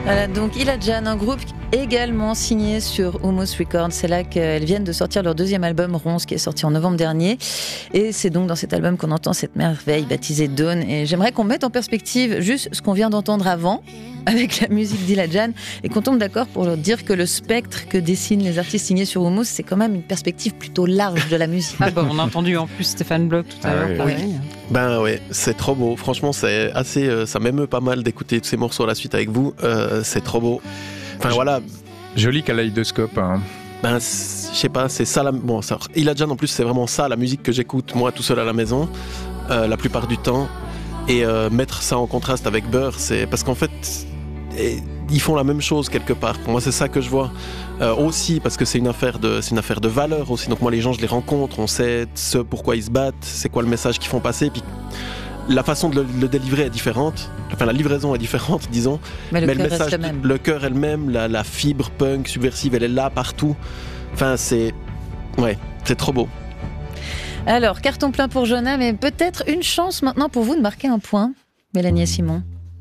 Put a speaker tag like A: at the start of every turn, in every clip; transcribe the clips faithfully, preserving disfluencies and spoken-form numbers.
A: Voilà, donc Ila-Jan, un groupe également signé sur Humus Records. C'est là qu'elles viennent de sortir leur deuxième album, Ronce, qui est sorti en novembre dernier. Et c'est donc dans cet album qu'on entend cette merveille baptisée Dawn. Et j'aimerais qu'on mette en perspective juste ce qu'on vient d'entendre avant, avec la musique d'Ila-Jan, et qu'on tombe d'accord pour leur dire que le spectre que dessinent les artistes signés sur Humus, c'est quand même une perspective plutôt large de la musique.
B: Ah bah, on a entendu en plus Stéphane Bloch tout à
C: Ah
B: l'heure.
C: oui,
B: pareil.
D: Ben ouais, c'est trop beau. Franchement, c'est assez, euh, ça m'émeut pas mal d'écouter tous ces morceaux à la suite avec vous. Euh, c'est trop beau. Enfin voilà.
C: Joli kaléidoscope. Hein.
D: Ben, je sais pas, c'est ça la. Bon, ça. Ila-Jan en plus, c'est vraiment ça la musique que j'écoute moi tout seul à la maison, euh, la plupart du temps. Et euh, mettre ça en contraste avec Beurre, c'est parce qu'en fait, et, ils font la même chose quelque part. Pour moi, c'est ça que je vois. Euh, aussi parce que c'est une affaire de, c'est une affaire de valeur aussi. Donc moi, les gens, je les rencontre, on sait ce pourquoi ils se battent, c'est quoi le message qu'ils font passer. Puis la façon de le, le délivrer est différente. Enfin, la livraison est différente, disons.
A: Mais le
D: Mais
A: cœur
D: le message,
A: reste le même.
D: le cœur est le même. La, la fibre punk subversive, elle est là partout. Enfin, c'est, ouais, c'est trop beau.
A: Alors, carton plein pour Jonah, mais peut-être une chance maintenant pour vous de marquer un point, Mélanie et Simon.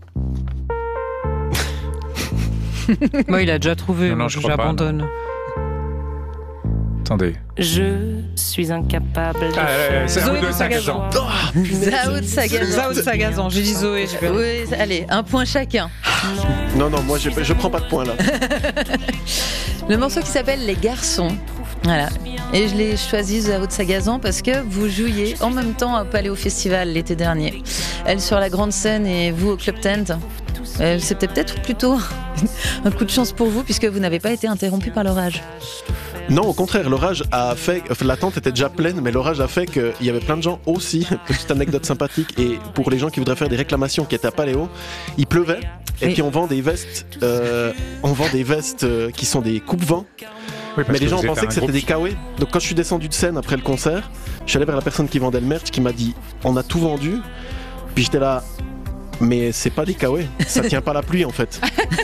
B: Moi, il a déjà trouvé,
C: Non, non,
B: moi,
C: je crois pas,
B: j'abandonne.
C: Attendez.
E: Je suis incapable de
C: Ah,
E: faire...
C: c'est
B: Zoé
C: un ou deux
B: Sagazan.
A: Zao de Sagazan.
B: Zao de Sagazan, j'ai dit Zoé. j'ai fait-
A: Oui, allez, un point chacun.
D: Non, non, moi, je, je prends pas de point là.
A: Le morceau qui s'appelle Les Garçons. Voilà. Et je l'ai choisi, Zao de Sagazan, parce que vous jouiez en même temps à Paléo Festival l'été dernier. Elle sur la grande scène et vous au Club Tent. Euh, c'était peut-être plutôt un coup de chance pour vous, puisque vous n'avez pas été interrompu par l'orage.
D: Non, au contraire, l'orage a fait. Enfin, la tente était déjà pleine, mais l'orage a fait qu'il y avait plein de gens aussi. Petite anecdote sympathique. Et pour les gens qui voudraient faire des réclamations qui étaient à Paléo, il pleuvait. Et
A: Oui.
D: puis on vend des vestes. Euh, on vend des vestes euh, qui sont des coupe-vents.
C: Oui, parce
D: Mais les
C: que
D: gens
C: vous êtes
D: pensaient
C: un
D: que c'était
C: groupe
D: des K O E. Donc quand je suis descendu de scène après le concert, je suis allé vers la personne qui vendait le merch qui m'a dit on a tout vendu. Puis j'étais là. Mais c'est pas des K O E, ça tient pas la pluie en fait.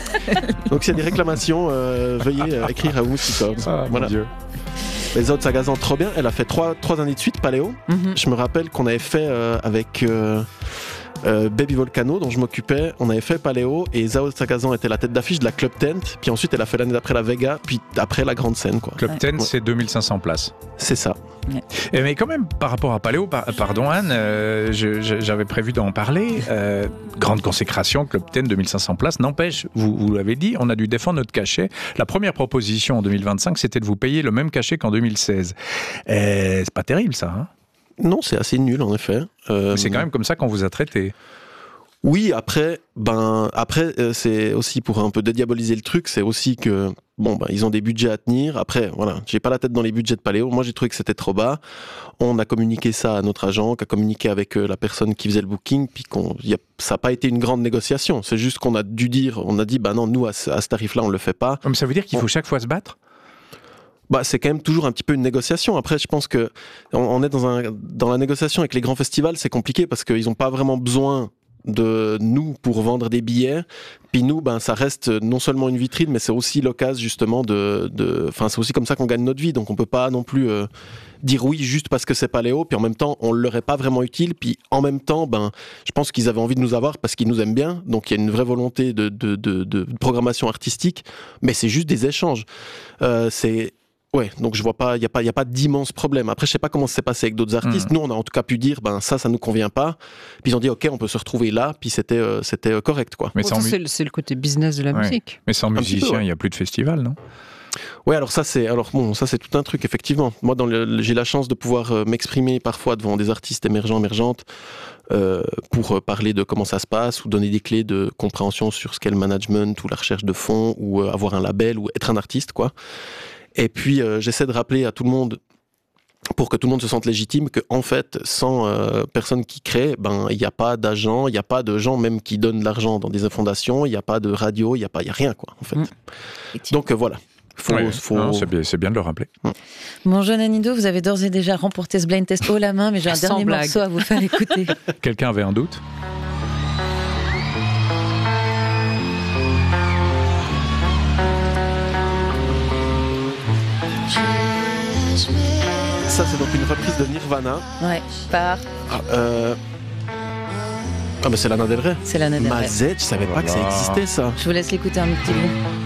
D: Donc s'il y a des réclamations, euh, veuillez euh, écrire à Humus Records.
C: Ah,
D: Voilà.
C: mon Dieu.
D: Les autres Sagazan, trop bien. Elle a fait trois, trois années de suite, Paléo.
A: Mhm.
D: Je me rappelle qu'on avait fait euh, avec euh, euh, Baby Volcano, dont je m'occupais. On avait fait Paléo et Zao Sagazan était la tête d'affiche de la Club Tent. Puis ensuite, elle a fait l'année d'après la Vega, puis après la grande scène, quoi.
C: Club
A: Ouais.
C: Ten, c'est deux mille cinq cents places.
D: C'est ça.
C: Et mais quand même, par rapport à Paléo, par- pardon Anne, euh, je- je- j'avais prévu d'en parler. Euh, grande consécration, Club Ten, deux mille cinq cents places. N'empêche, vous, vous l'avez dit, on a dû défendre notre cachet. La première proposition en deux mille vingt-cinq, c'était de vous payer le même cachet qu'en deux mille seize. Et c'est pas terrible ça, hein.
D: Non, c'est assez nul en effet. Euh,
C: Mais c'est quand même comme ça qu'on vous a traité.
D: Oui, après, ben, après, euh, c'est aussi pour un peu dédiaboliser le truc, c'est aussi que, bon, ben, ils ont des budgets à tenir. Après, voilà, j'ai pas la tête dans les budgets de Paléo. Moi, j'ai trouvé que c'était trop bas. On a communiqué ça à notre agent, qui a communiqué avec euh, la personne qui faisait le booking, puis qu'on, y a, ça n'a pas été une grande négociation. C'est juste qu'on a dû dire, on a dit, bah non, nous, à ce, à ce tarif-là, on le fait pas.
C: Mais ça veut dire qu'il faut
D: Bon.
C: chaque fois se battre?
D: Bah, c'est quand même toujours un petit peu une négociation. Après, je pense que on, on est dans un, dans la négociation avec les grands festivals, c'est compliqué parce qu'ils n'ont pas vraiment besoin de nous pour vendre des billets. Puis nous, ben, ça reste non seulement une vitrine, mais c'est aussi l'occasion justement de, de, enfin, c'est aussi comme ça qu'on gagne notre vie. Donc on peut pas non plus euh, dire oui juste parce que c'est Paléo. Puis en même temps, on leur est pas vraiment utile. Puis en même temps, ben, je pense qu'ils avaient envie de nous avoir parce qu'ils nous aiment bien. Donc il y a une vraie volonté de, de, de, de programmation artistique. Mais c'est juste des échanges. Euh, c'est Ouais, donc je vois pas, il y a pas, il y a pas d'immenses problèmes. Après, je sais pas comment ça s'est passé avec d'autres artistes.
C: Mmh.
D: Nous, on a en tout cas pu dire, ben ça, ça nous convient pas. Puis ils ont dit, ok, on peut se retrouver là. Puis c'était, euh, c'était euh, correct, quoi.
C: Mais
B: Bon,
C: sans,
B: ça,
C: mu-
B: c'est, le- c'est le côté business de la
C: Ouais.
B: musique.
C: mais sans
D: Un petit peu,
C: musiciens, il
D: ouais.
C: n'y a plus de festival, non?
D: Ouais, alors ça c'est, alors bon, ça c'est tout un truc effectivement. Moi, dans le, j'ai la chance de pouvoir euh, m'exprimer parfois devant des artistes émergents, émergentes, euh, pour euh, parler de comment ça se passe ou donner des clés de compréhension sur ce qu'est le management ou la recherche de fonds ou euh, avoir un label ou être un artiste, quoi. Et puis euh, j'essaie de rappeler à tout le monde, pour que tout le monde se sente légitime, que en fait, sans euh, personne qui crée, ben il n'y a pas d'agents, il n'y a pas de gens même qui donnent de l'argent dans des fondations, il n'y a pas de radio, il n'y a pas, il y a rien, quoi, en fait.
A: Mmh.
D: Donc euh, voilà. Faut,
C: Ouais.
D: faut...
C: Non, c'est, bien, c'est bien de le rappeler.
A: Mon jeune Anido, vous avez d'ores et déjà remporté ce blind test haut la main, mais j'ai un
B: Sans
A: dernier
B: blague.
A: morceau à vous faire écouter.
C: Quelqu'un avait un doute?
D: Ça, c'est donc une reprise de Nirvana.
A: Ouais, par.
D: Ah, euh, Ah, mais c'est Lana Del Rey.
A: C'est Lana Del Rey.
D: Mazette, je savais pas que ça
C: Voilà.
D: existait, ça.
A: Je vous laisse l'écouter un petit bout.